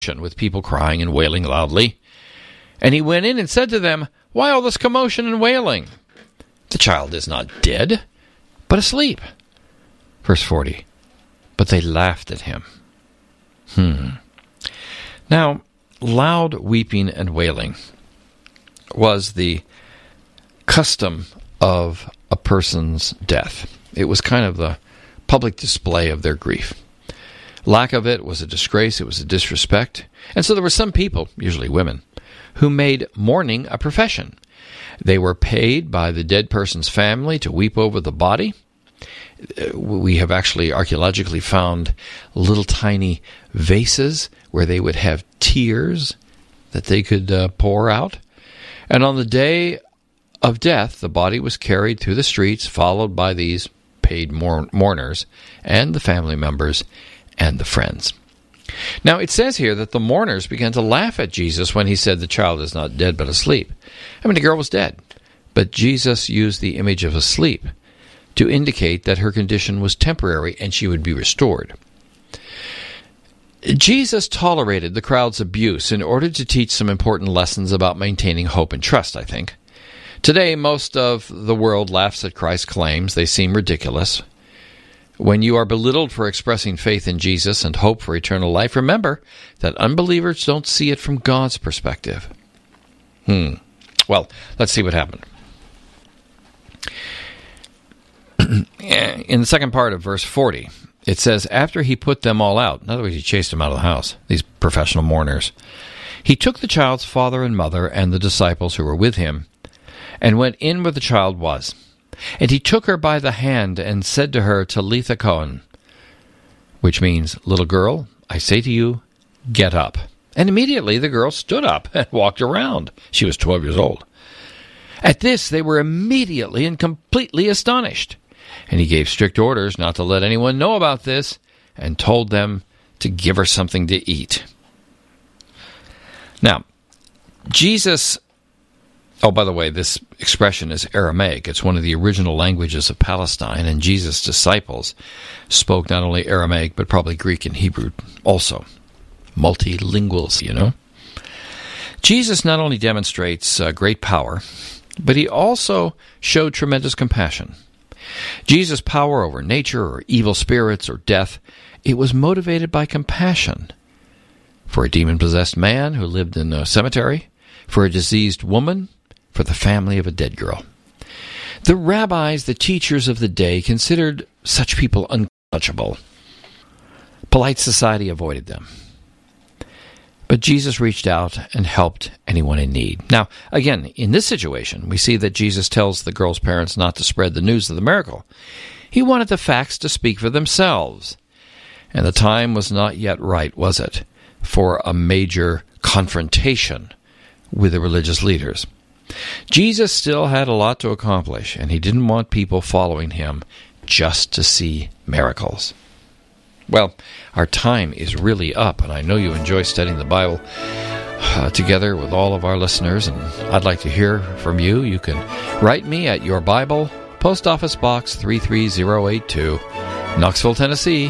with people crying and wailing loudly. And he went in and said to them, "Why all this commotion and wailing? The child is not dead, but asleep." Verse 40. But they laughed at him. Now, loud weeping and wailing was the custom of a person's death. It was kind of the public display of their grief. Lack of it was a disgrace, it was a disrespect. And so there were some people, usually women, who made mourning a profession. They were paid by the dead person's family to weep over the body. We have actually archaeologically found little tiny vases where they would have tears that they could pour out. And on the day of death, the body was carried through the streets, followed by these paid mourners and the family members and the friends. Now, it says here that the mourners began to laugh at Jesus when he said the child is not dead but asleep. I mean, the girl was dead, but Jesus used the image of asleep to indicate that her condition was temporary and she would be restored. Jesus tolerated the crowd's abuse in order to teach some important lessons about maintaining hope and trust, I think. Today, most of the world laughs at Christ's claims. They seem ridiculous. When you are belittled for expressing faith in Jesus and hope for eternal life, remember that unbelievers don't see it from God's perspective. Well, let's see what happened. In the second part of verse 40, it says, after he put them all out, in other words, he chased them out of the house, these professional mourners, he took the child's father and mother and the disciples who were with him, and went in where the child was. And he took her by the hand and said to her, Talitha koan, which means, little girl, I say to you, get up. And immediately the girl stood up and walked around. She was 12 years old. At this they were immediately and completely astonished. And he gave strict orders not to let anyone know about this, and told them to give her something to eat. Now, Jesus... Oh, by the way, this expression is Aramaic. It's one of the original languages of Palestine, and Jesus' disciples spoke not only Aramaic, but probably Greek and Hebrew also. Multilinguals, you know. Jesus not only demonstrates great power, but he also showed tremendous compassion. Jesus' power over nature or evil spirits or death, it was motivated by compassion. For a demon-possessed man who lived in a cemetery, for a diseased woman, for the family of a dead girl. The rabbis, the teachers of the day, considered such people untouchable. Polite society avoided them. But Jesus reached out and helped anyone in need. Now, again, in this situation, we see that Jesus tells the girl's parents not to spread the news of the miracle. He wanted the facts to speak for themselves. And the time was not yet right, was it, for a major confrontation with the religious leaders. Jesus still had a lot to accomplish, and he didn't want people following him just to see miracles. Well, our time is really up, and I know you enjoy studying the Bible together with all of our listeners, and I'd like to hear from you. You can write me at Your Bible, Post Office Box 33082, Knoxville, Tennessee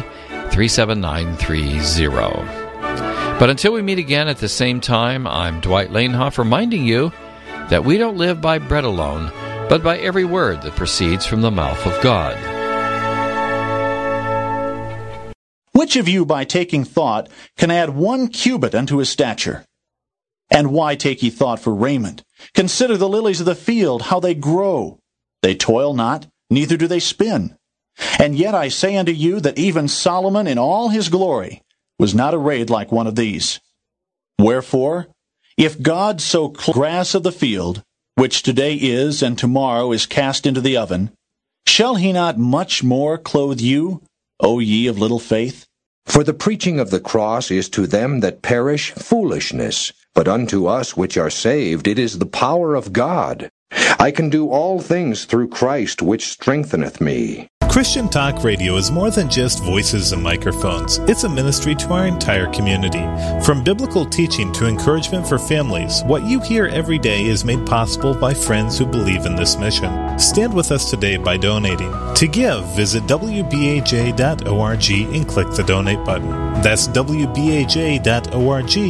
37930. But until we meet again at the same time, I'm Dwight Lanehoff reminding you that we don't live by bread alone, but by every word that proceeds from the mouth of God. Which of you, by taking thought, can add 1 cubit unto his stature? And why take ye thought for raiment? Consider the lilies of the field, how they grow. They toil not, neither do they spin. And yet I say unto you that even Solomon in all his glory was not arrayed like one of these. Wherefore, if God so clothe the grass of the field, which today is and tomorrow is cast into the oven, shall he not much more clothe you, O ye of little faith? For the preaching of the cross is to them that perish foolishness, but unto us which are saved it is the power of God. I can do all things through Christ which strengtheneth me. Christian Talk Radio is more than just voices and microphones. It's a ministry to our entire community. From biblical teaching to encouragement for families, what you hear every day is made possible by friends who believe in this mission. Stand with us today by donating. To give, visit wbaj.org and click the donate button. That's wbaj.org